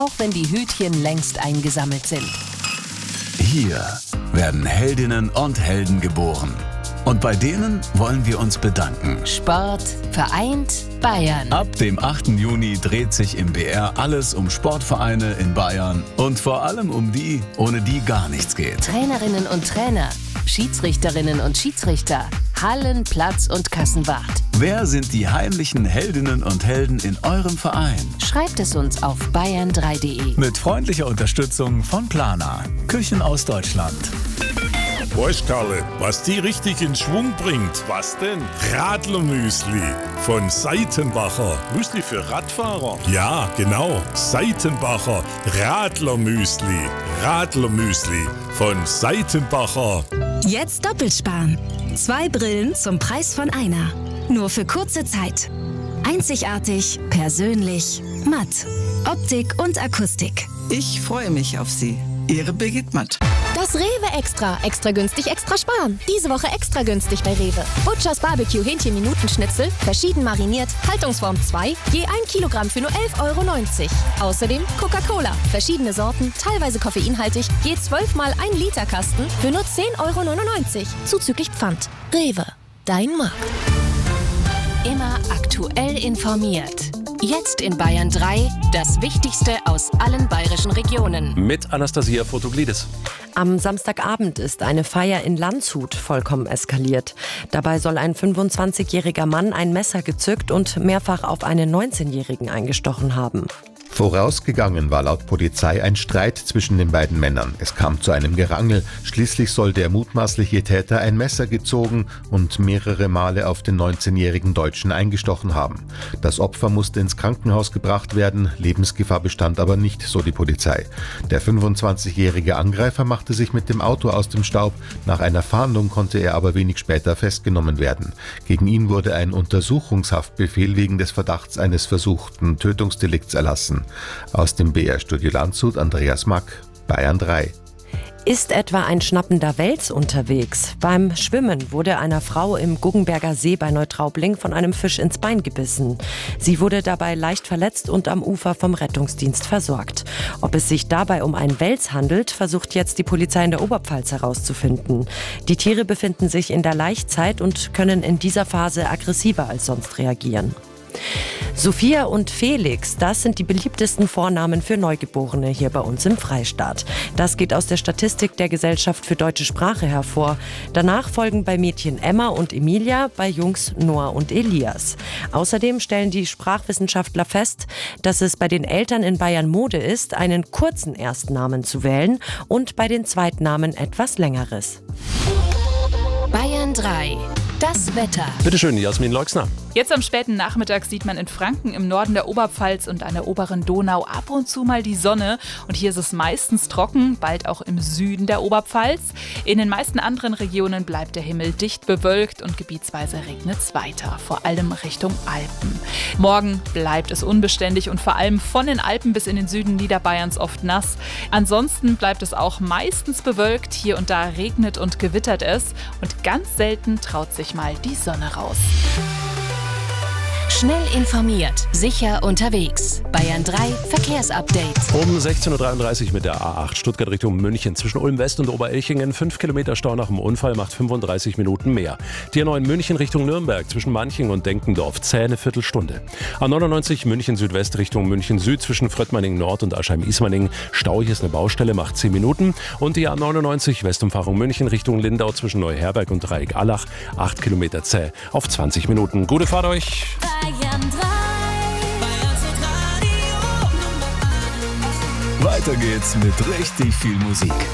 auch wenn die Hütchen längst eingesammelt sind. Hier werden Heldinnen und Helden geboren. Und bei denen wollen wir uns bedanken. Sport vereint Bayern. Ab dem 8. Juni dreht sich im BR alles um Sportvereine in Bayern und vor allem um die, ohne die gar nichts geht. Trainerinnen und Trainer, Schiedsrichterinnen und Schiedsrichter, Hallen-, Platz- und Kassenwart. Wer sind die heimlichen Heldinnen und Helden in eurem Verein? Schreibt es uns auf bayern3.de. Mit freundlicher Unterstützung von Plana. Küchen aus Deutschland. Weißt Karle, was die richtig in Schwung bringt? Was denn? Radlermüsli von Seitenbacher. Müsli für Radfahrer? Ja, genau. Seitenbacher Radlermüsli. Radlermüsli von Seitenbacher. Jetzt doppelt sparen. 2 Brillen zum Preis von einer. Nur für kurze Zeit. Einzigartig, persönlich, matt. Optik und Akustik. Ich freue mich auf Sie. Ihre Birgit Matt. Das Rewe Extra. Extra günstig, extra sparen. Diese Woche extra günstig bei Rewe. Butchers Barbecue Hähnchen-Minutenschnitzel, verschieden mariniert, Haltungsform 2, je 1 Kilogramm für nur 11,90 €. Außerdem Coca-Cola, verschiedene Sorten, teilweise koffeinhaltig, je 12 mal 1 Liter Kasten für nur 10,99 €. Zuzüglich Pfand. Rewe. Dein Markt. Immer aktuell informiert. Jetzt in Bayern 3 das Wichtigste aus allen bayerischen Regionen. Mit Anastasia Fotoglidis. Am Samstagabend ist eine Feier in Landshut vollkommen eskaliert. Dabei soll ein 25-jähriger Mann ein Messer gezückt und mehrfach auf einen 19-Jährigen eingestochen haben. Vorausgegangen war laut Polizei ein Streit zwischen den beiden Männern. Es kam zu einem Gerangel. Schließlich soll der mutmaßliche Täter ein Messer gezogen und mehrere Male auf den 19-jährigen Deutschen eingestochen haben. Das Opfer musste ins Krankenhaus gebracht werden. Lebensgefahr bestand aber nicht, so die Polizei. Der 25-jährige Angreifer machte sich mit dem Auto aus dem Staub. Nach einer Fahndung konnte er aber wenig später festgenommen werden. Gegen ihn wurde ein Untersuchungshaftbefehl wegen des Verdachts eines versuchten Tötungsdelikts erlassen. Aus dem BR-Studio Landshut, Andreas Mack, Bayern 3. Ist etwa ein schnappender Wels unterwegs? Beim Schwimmen wurde einer Frau im Guggenberger See bei Neutraubling von einem Fisch ins Bein gebissen. Sie wurde dabei leicht verletzt und am Ufer vom Rettungsdienst versorgt. Ob es sich dabei um einen Wels handelt, versucht jetzt die Polizei in der Oberpfalz herauszufinden. Die Tiere befinden sich in der Laichzeit und können in dieser Phase aggressiver als sonst reagieren. Sophia und Felix, das sind die beliebtesten Vornamen für Neugeborene hier bei uns im Freistaat. Das geht aus der Statistik der Gesellschaft für deutsche Sprache hervor. Danach folgen bei Mädchen Emma und Emilia, bei Jungs Noah und Elias. Außerdem stellen die Sprachwissenschaftler fest, dass es bei den Eltern in Bayern Mode ist, einen kurzen Erstnamen zu wählen und bei den Zweitnamen etwas Längeres. Bayern 3. Das Wetter. Bitte schön, Jasmin Leuxner. Jetzt am späten Nachmittag sieht man in Franken im Norden der Oberpfalz und an der oberen Donau ab und zu mal die Sonne. Und hier ist es meistens trocken, bald auch im Süden der Oberpfalz. In den meisten anderen Regionen bleibt der Himmel dicht bewölkt und gebietsweise regnet es weiter, vor allem Richtung Alpen. Morgen bleibt es unbeständig und vor allem von den Alpen bis in den Süden Niederbayerns oft nass. Ansonsten bleibt es auch meistens bewölkt, hier und da regnet und gewittert es und ganz selten traut sich mal die Sonne raus. Schnell informiert, sicher unterwegs. Bayern 3 Verkehrsupdate. Um 16.33 Uhr mit der A8 Stuttgart Richtung München. Zwischen Ulm West und Oberelchingen 5 Kilometer Stau nach dem Unfall macht 35 Minuten mehr. Die A9 München Richtung Nürnberg zwischen Manching und Denkendorf zäh eine Viertelstunde. A99 München Südwest Richtung München Süd zwischen Fröttmanning Nord und Aschheim-Ismaning. Stau, hier ist eine Baustelle, macht 10 Minuten. Und die A99 Westumfahrung München Richtung Lindau zwischen Neuherberg und Dreieck-Allach 8 Kilometer zäh auf 20 Minuten. Gute Fahrt euch! Bayern 3. Weiter geht's mit richtig viel Musik.